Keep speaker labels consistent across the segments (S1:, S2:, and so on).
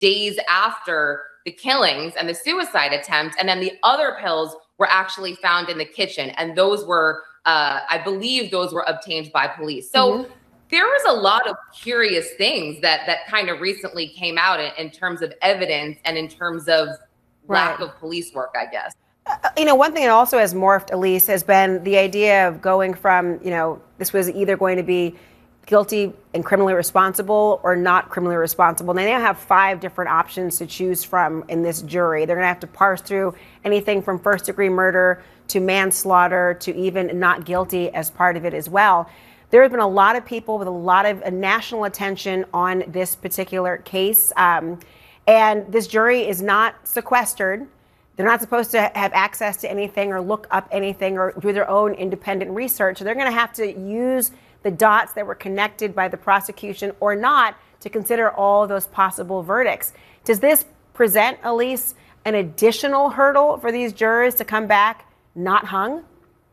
S1: days after the killings and the suicide attempt. And then the other pills were actually found in the kitchen. And those were, I believe those were obtained by police. So there was a lot of curious things that kind of recently came out in terms of evidence and in terms of lack of police work, I guess.
S2: One thing that also has morphed, Elise, has been the idea of going from, this was either going to be guilty and criminally responsible or not criminally responsible. They now have 5 different options to choose from in this jury. They're going to have to parse through anything from first-degree murder to manslaughter to even not guilty as part of it as well. There have been a lot of people with a lot of national attention on this particular case. And this jury is not sequestered. They're not supposed to have access to anything or look up anything or do their own independent research. So they're going to have to use the dots that were connected by the prosecution or not to consider all those possible verdicts. Does this present, Elise, an additional hurdle for these jurors to come back not hung?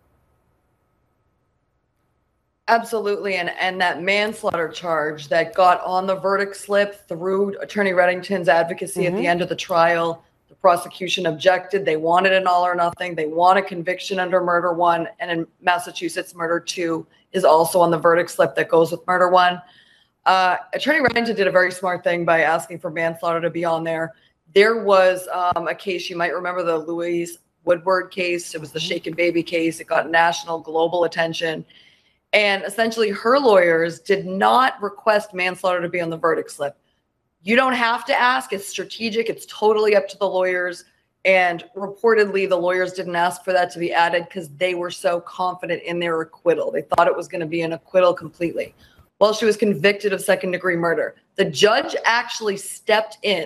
S3: Absolutely. And that manslaughter charge that got on the verdict slip through Attorney Reddington's advocacy at the end of the trial, the prosecution objected. They wanted an all or nothing. They want a conviction under murder 1. And in Massachusetts, murder 2 is also on the verdict slip that goes with murder 1. Attorney Reddington did a very smart thing by asking for manslaughter to be on there. There was a case, you might remember the Louise Woodward case. It was the Shaken Baby case. It got national, global attention. And essentially her lawyers did not request manslaughter to be on the verdict slip. You don't have to ask. It's strategic. It's totally up to the lawyers. And reportedly, the lawyers didn't ask for that to be added because they were so confident in their acquittal. They thought it was going to be an acquittal completely. Well, she was convicted of second-degree murder. The judge actually stepped in